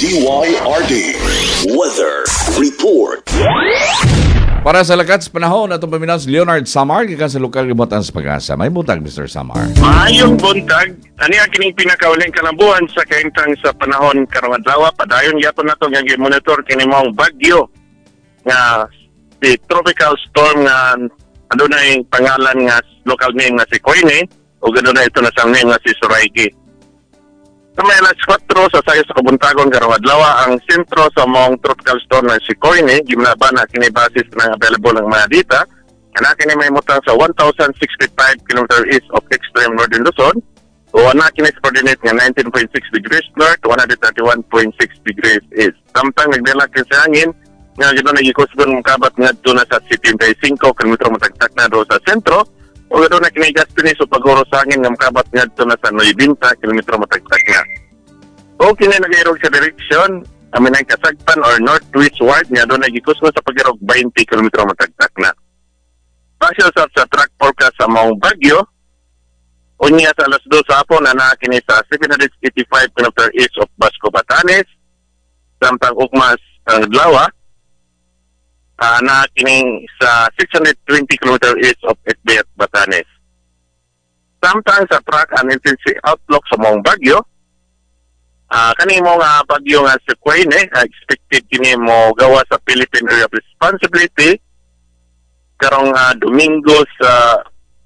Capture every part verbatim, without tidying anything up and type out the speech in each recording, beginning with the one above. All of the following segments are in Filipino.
D Y R D Weather Report. Para sa lakat sa panahon, atong paminaw si Leonard Samar, gikan sa lokal gibutan sa Pag-asa. May buntag, Mister Samar. Maayong buntag. Ani ang kining pinakauling kalabuan sa kaintang sa panahon karong adlaw. Padayon yato nato nga gi-monitor kini maong bagyo nga si tropical storm nga adunay pangalan nga local name nga si Koine o adunay ito na sang name nga si Suraiki. Sa may alas kwatro sa sayo sa kabuntagon karong adlaw, ang sentro sa mong tropical storm na si Koine gimlaban na kini basis ng available ng mga data. Ana kini may mutang sa one thousand sixty-five kilometers east of extreme northern Luzon o ana kini sa coordinate nga nineteen point six degrees north, one thirty-one point six degrees east. Samtang nagdala kini sa hangin nga gito nagikusgon mong kabat ngadto na sa seventy-five kilometers matagtak na do sa sentro o gito na kini gaspinis o paguro sa hangin nga kabat ngadto na sa ninety kilometers matagtak na. O kini nagayarog sa direksyon amin ang kasagpan or northwestward nga doon nagikusgon sa pagirog twenty kilometers matagtak na. Pasyo sa, sa track forecast sa mga bagyo, unya sa alas dos sa hapon na nakakini sa seven eighty-five kilometers east of Basco, Batanes, samtang ukmas ang Adlaw, uh, nakakini sa six twenty kilometers east of Etbiat, Batanes. Samtang sa track and intensity outlook sa mga bagyo, uh, kani mo nga bagyo nga si Koine, uh, expected kini mo gawa sa Philippine Area of Responsibility karong uh, Domingo sa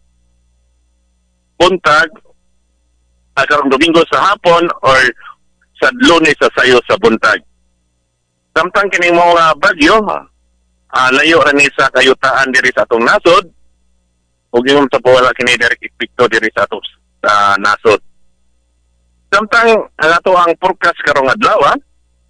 buntag, uh, karong Domingo sa hapon or sa Lunes sa sayo sa buntag. Samtang kining mga bagyo, uh, layo ra ni sa kayutaan diri sa atong nasod, ug yung sa wala kini direct epekto diri sa atong uh, nasod. Samtang ang ato ang forecast karong adlaw,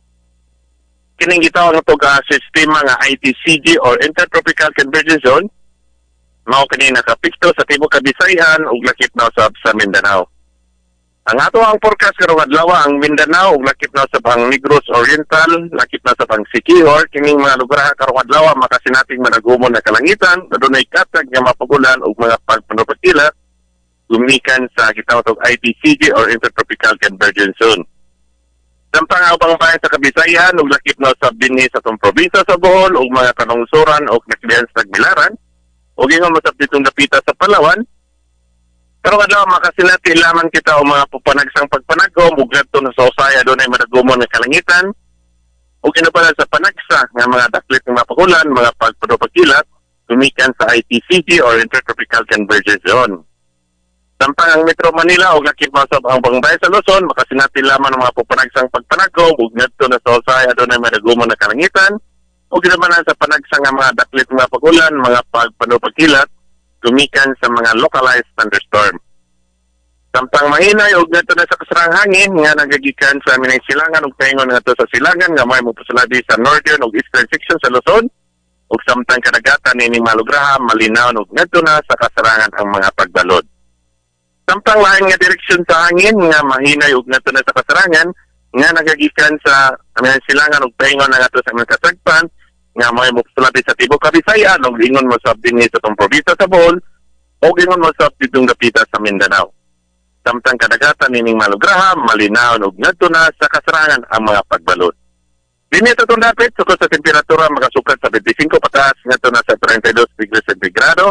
kining gitawag nato ka sistema nga I T C G or Intertropical Convergence Zone mao kini nakapikto sa tibuok Kabisayan ug lakip na sa, sa Mindanao. Ang ato ang forecast karong adlaw ang Mindanao ug lakip na sa pang Negros Oriental, lakip na sa pang Siquijor, kining mga lugar karong adlaw makasinating managumon na kalangitan, adunay katag nga mapagulan ug mga pagpanupakila gumikan sa gitawag og I T C G or Intertropical Convergence Zone. Samtang ang pangbayan sa Kabisayan ug lakip na sa bini sa tong probinsya sa Bohol ug mga kanungsoran ug nakilian sa Tagbilaran ug ingon mo sa ditong dapita sa Palawan. Karong adlaw makasinati lamang kita o mga pupanagsang pagpanagom ug ngadto na sa usaya dunay madagumon nga kalangitan ug kinabala sa panagsa nga mga daklit nga mapagulan, mga pagpadupagkilat gumikan sa I T C G or Intertropical Convergence Zone. Samtang ang Metro Manila o lakip masab ang pangbayan sa Luzon, makasinati lamang ng mga pupanagsang pagpanagom ug ngadto na sa usaya adunay madagumon na kalangitan ug ginabanan sa panagsang nga mga daklit nga pagulan, mga pagpanupagkilat gumikan sa mga localized thunderstorm. Samtang mahinay ug ngadto na sa kasarang hangin nga nagagikan sa aminang silangan ug paingon ngadto sa silangan nga may mopusulabi sa northern ug eastern section sa Luzon ug samtang kadagatan nining malugraha malinaw ug ngadto na sa kasarangan ang mga pagbalod. Samtang lain nga direksyon sa hangin nga mahinay ug ngadto na sa kasarangan nga nagagikan sa aminang silangan ug paingon ngadto sa mga kasagpan nga may mopusulabi sa tibuok Kabisayan ug ingon mo sa dinhi sa tong probinsya sa Bohol ug ingon mo sa ditong dapita sa Mindanao. Samtang kadagatan nining malugraha malinaw ug ngadto na sa kasarangan ang mga pagbalod. Dinhi tatong dapit sukod sa temperatura makasukat sa twenty-five pataas ngadto na sa thirty-two degrees Centigrado.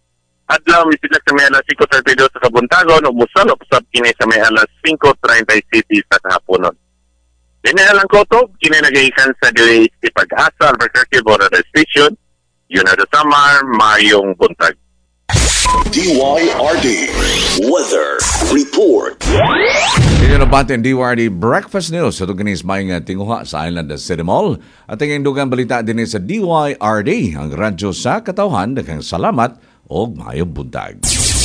Adlaw misilak sa may alas five thirty-two sa kabuntagon ug mosalop usab kini sa may alas five thirty sa kahaponon. Dinhi lang koto kini nagahikan sa dili Pag-asa Albuquerque Border Station. Yun na Samar, mayong buntag. D Y R D Weather Report. Inyo na batin D Y R D Breakfast News sa itong kinis may nga tinguha sa Island City Mall. At ang indugang balita din sa D Y R D, ang radyo sa katawhan. Daghang salamat o mayong buntag.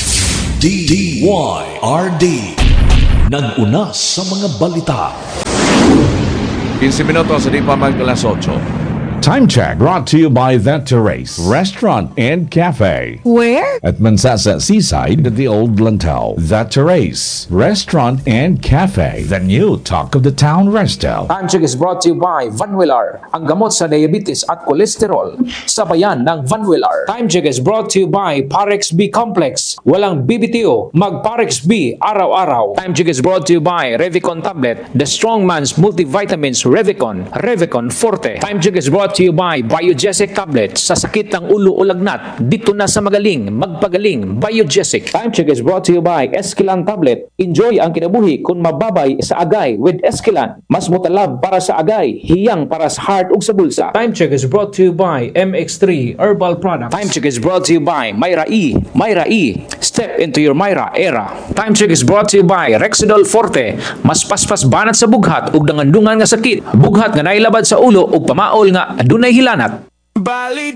D Y R D nag-una sa mga balita. fifteen minutos sa di pa mag alas eight. Time check brought to you by The Terrace Restaurant and Cafe. Where? At Mansasa Seaside at the Old Lantau. The Terrace Restaurant and Cafe. The new talk of the town resto. Time check is brought to you by Vanwillar, ang gamot sa diabetes at kolesterol. Sabayan ng Vanwillar. Time check is brought to you by Parex B Complex. Walang B B T O, mag Parex B araw-araw. Time check is brought to you by Revicon Tablet, the Strongman's Multivitamins Revicon, Revicon Forte. Time check is brought to you by Biogesic Tablet. Sa sakit ng ulo o lagnat, dito na sa magaling, magpagaling, Biogesic. Time check is brought to you by Esquilan Tablet. Enjoy ang kinabuhi kung mababay sa agay with Esquilan. Mas mutalab para sa agay, hiyang para sa heart ug sa bulsa. Time check is brought to you by M X three Herbal Products. Time check is brought to you by Myra E. Myra E. Step into your Myra era. Time check is brought to you by Rexidol Forte. Mas paspas banat sa bughat ug dangandungan nga sakit. Bughat nga nailabad sa ulo ug pamaol nga adunay hilanat.